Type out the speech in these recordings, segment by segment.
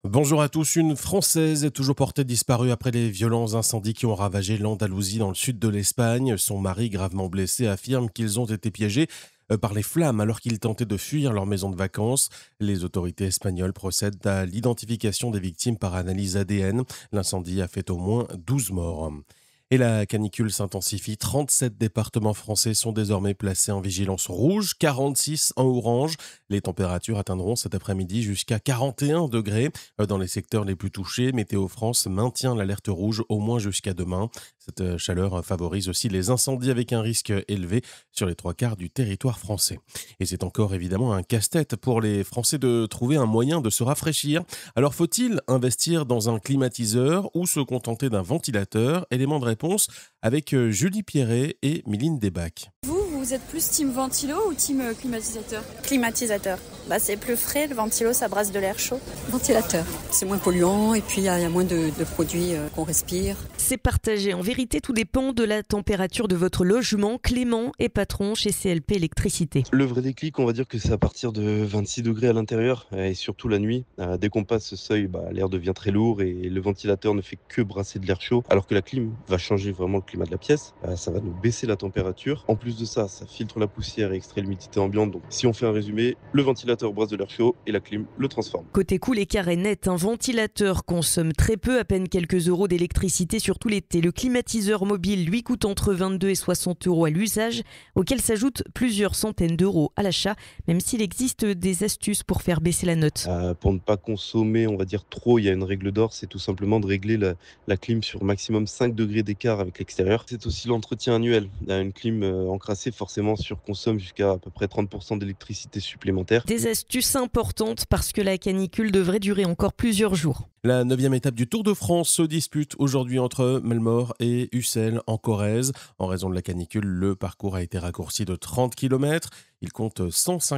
Bonjour à tous, une Française est toujours portée disparue après les violents incendies qui ont ravagé l'Andalousie dans le sud de l'Espagne. Son mari, gravement blessé, affirme qu'ils ont été piégés par les flammes alors qu'ils tentaient de fuir leur maison de vacances. Les autorités espagnoles procèdent à l'identification des victimes par analyse ADN. L'incendie a fait au moins 12 morts. Et la canicule s'intensifie. 37 départements français sont désormais placés en vigilance rouge, 46 en orange. Les températures atteindront cet après-midi jusqu'à 41 degrés dans les secteurs les plus touchés. Météo France maintient l'alerte rouge au moins jusqu'à demain. Cette chaleur favorise aussi les incendies avec un risque élevé sur les trois quarts du territoire français. Et c'est encore évidemment un casse-tête pour les Français de trouver un moyen de se rafraîchir. Alors faut-il investir dans un climatiseur ou se contenter d'un ventilateur? Élément de réponse avec Julie Pierret et Mylène Debac. Vous êtes plus team ventilo ou team climatisateur? Climatisateur. C'est plus frais, le ventilo ça brasse de l'air chaud. Ventilateur. C'est moins polluant et puis il y a moins de produits qu'on respire. C'est partagé. En vérité, tout dépend de la température de votre logement. Clément est patron chez CLP Électricité. Le vrai déclic, on va dire que c'est à partir de 26 degrés à l'intérieur et surtout la nuit. Dès qu'on passe ce seuil, l'air devient très lourd et le ventilateur ne fait que brasser de l'air chaud alors que la clim va changer vraiment le climat de la pièce. Ça va nous baisser la température. En plus de ça filtre la poussière et extrait l'humidité ambiante. Donc si on fait un résumé, le ventilateur brasse de l'air chaud et la clim le transforme. Côté coût, l'écart est net. Un ventilateur consomme très peu, à peine quelques euros d'électricité, surtout l'été. Le climatiseur mobile, lui, coûte entre 22 et 60 euros à l'usage, auquel s'ajoutent plusieurs centaines d'euros à l'achat, même s'il existe des astuces pour faire baisser la note. Pour ne pas consommer, on va dire trop, il y a une règle d'or, c'est tout simplement de régler la clim sur maximum 5 degrés d'écart avec l'extérieur. C'est aussi l'entretien annuel. Une clim encrassée forcément surconsomme jusqu'à peu près 30% d'électricité supplémentaire. Des astuces importantes parce que la canicule devrait durer encore plusieurs jours. La 9e étape du Tour de France se dispute aujourd'hui entre Melmort et Ussel en Corrèze. En raison de la canicule, le parcours a été raccourci de 30 km. Il compte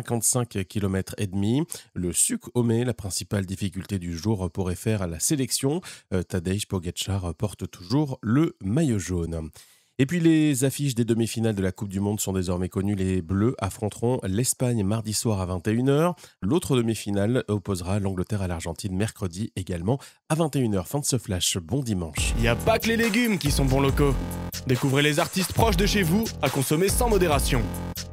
155 km et demi. Le Suc-Homé, la principale difficulté du jour, pourrait faire à la sélection. Tadej Pogačar porte toujours le maillot jaune. Et puis les affiches des demi-finales de la Coupe du Monde sont désormais connues. Les Bleus affronteront l'Espagne mardi soir à 21h. L'autre demi-finale opposera l'Angleterre à l'Argentine mercredi également à 21h. Fin de ce flash, bon dimanche. Il n'y a pas que les légumes qui sont bons locaux. Découvrez les artistes proches de chez vous à consommer sans modération.